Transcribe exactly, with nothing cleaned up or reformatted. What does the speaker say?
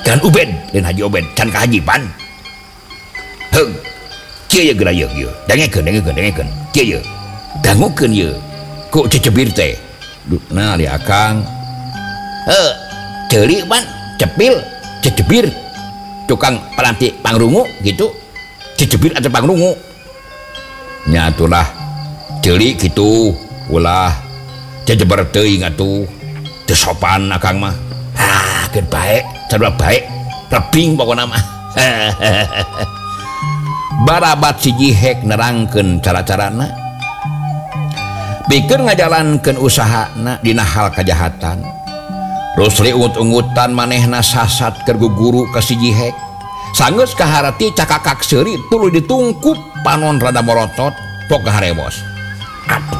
dan Ubed dan Haji Ubed can kehajipan heng kieu ye geura ye ye dengekeun dengekeun dengekeun kieu ye dangukeun ye ku cecebir teh nah di akang heuh ceuli ban cepil cecebir tukang peranti pangrungu gitu cecebir atau pangrungu nya atulah ceuli kitu ulah cejeber teuing atuh teu sopan akang mah ah keun bae sarua bae reping pokona mah barabat si Jihek nerangkeun cara-carana pikeun ngajalankeun usahana dina hal kajahatan Rusli ungut-ungutan manehna sasat keur guguru ka si Jihek sanggeus kaharati cakakak seuri tuluy ditungkup panon rada morotot pok harewas